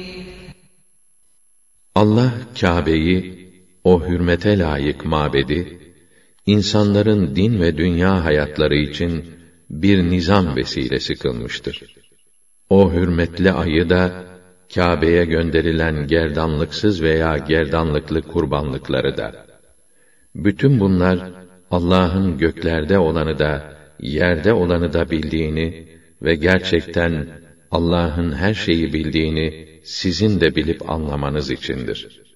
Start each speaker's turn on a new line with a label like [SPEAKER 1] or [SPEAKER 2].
[SPEAKER 1] Allah Kâbe'yi, o hürmete layık mabedi, insanların din ve dünya hayatları için bir nizam vesilesi kılmıştır. O hürmetli ayı da, Kâbe'ye gönderilen gerdanlıksız veya gerdanlıklı kurbanlıkları da. Bütün bunlar, Allah'ın göklerde olanı da, yerde olanı da bildiğini ve gerçekten Allah'ın her şeyi bildiğini sizin de bilip anlamanız içindir.